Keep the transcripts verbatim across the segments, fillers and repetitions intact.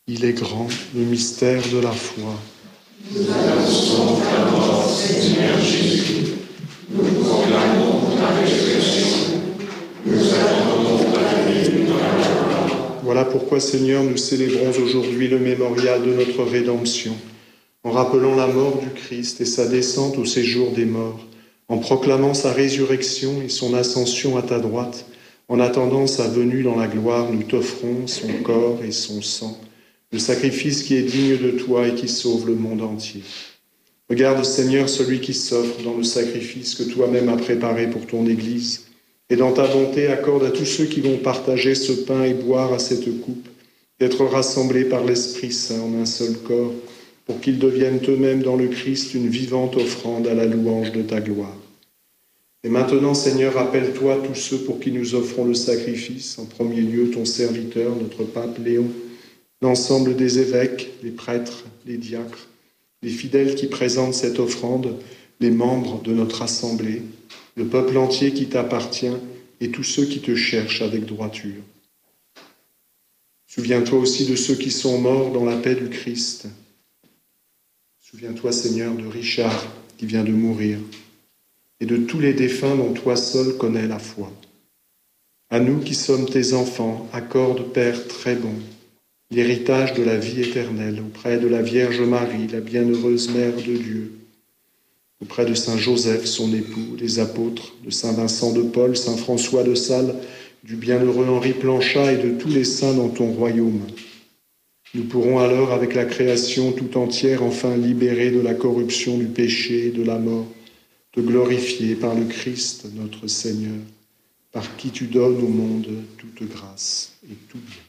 Il est grand, le mystère de la foi. Nous annonçons ta mort, Seigneur Jésus. Nous proclamons ta résurrection. Nous attendons ta venue dans la gloire. Voilà pourquoi, Seigneur, nous célébrons aujourd'hui le mémorial de notre rédemption, en rappelant la mort du Christ et sa descente au séjour des morts, en proclamant sa résurrection et son ascension à ta droite. En attendant sa venue dans la gloire, nous t'offrons son corps et son sang, le sacrifice qui est digne de toi et qui sauve le monde entier. Regarde, Seigneur, celui qui s'offre dans le sacrifice que toi-même as préparé pour ton Église, et dans ta bonté, accorde à tous ceux qui vont partager ce pain et boire à cette coupe, d'être rassemblés par l'Esprit Saint en un seul corps, pour qu'ils deviennent eux-mêmes dans le Christ une vivante offrande à la louange de ta gloire. Et maintenant, Seigneur, rappelle-toi tous ceux pour qui nous offrons le sacrifice, en premier lieu ton serviteur, notre pape Léon, l'ensemble des évêques, les prêtres, les diacres, les fidèles qui présentent cette offrande, les membres de notre assemblée, le peuple entier qui t'appartient et tous ceux qui te cherchent avec droiture. Souviens-toi aussi de ceux qui sont morts dans la paix du Christ. Souviens-toi, Seigneur, de Richard qui vient de mourir et de tous les défunts dont toi seul connais la foi. À nous qui sommes tes enfants, accorde, Père très bon, l'héritage de la vie éternelle auprès de la Vierge Marie, la bienheureuse Mère de Dieu, auprès de Saint Joseph, son époux, des apôtres, de Saint Vincent de Paul, Saint François de Sales, du bienheureux Henri Planchat et de tous les saints dans ton royaume. Nous pourrons alors, avec la création tout entière, enfin libérés de la corruption du péché et de la mort, te glorifier par le Christ, notre Seigneur, par qui tu donnes au monde toute grâce et tout bien.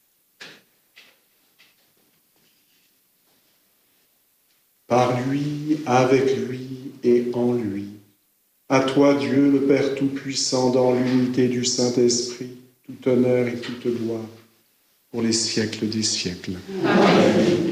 Par lui, avec lui et en lui. À toi, Dieu, le Père Tout-Puissant, dans l'unité du Saint-Esprit, tout honneur et toute gloire, pour les siècles des siècles. Amen.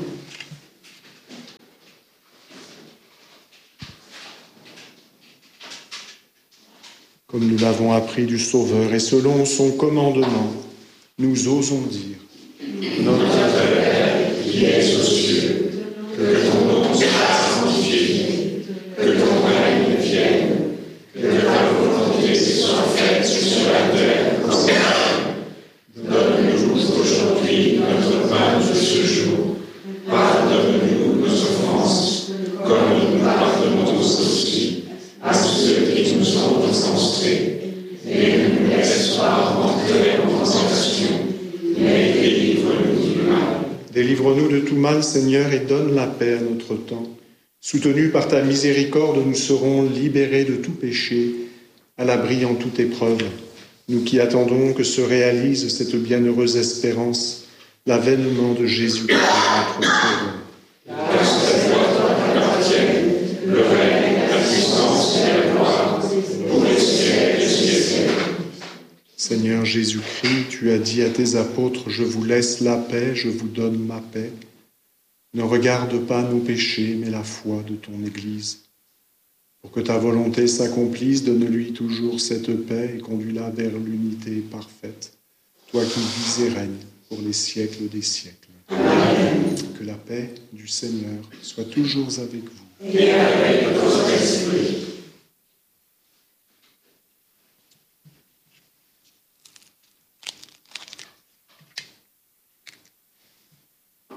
Comme nous l'avons appris du Sauveur et selon son commandement, nous osons dire: Notre Père, qui es aux cieux, que ton nom soit sanctifié, que ton règne vienne, que ta volonté soit faite sur la terre comme au ciel. Donne-nous aujourd'hui notre pain de ce jour. Pardonne-nous nos offenses, comme nous pardonnons aussi à ceux qui nous ont offensés. Et ne nous laisse pas entrer en tentation, mais délivre-nous du mal. Délivre-nous de tout mal, Seigneur, et donne la paix à notre temps. Soutenus par ta miséricorde, nous serons libérés de tout péché, à l'abri en toute épreuve. Nous qui attendons que se réalise cette bienheureuse espérance, l'avènement de Jésus, notre Sauveur. Que cette gloire t'appartienne, le règne, la puissance et la gloire, pour les siècles et siècles. Seigneur Jésus-Christ, tu as dit à tes apôtres: « Je vous laisse la paix, je vous donne ma paix. » Ne regarde pas nos péchés, mais la foi de ton Église. Pour que ta volonté s'accomplisse, donne-lui toujours cette paix et conduis-la vers l'unité parfaite. Toi qui vis et règnes pour les siècles des siècles. Amen. Que la paix du Seigneur soit toujours avec vous. Et avec votre esprit.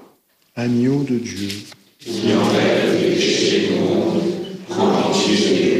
Agneau de Dieu, qui enlève les péchés du monde, prends pitié de nous.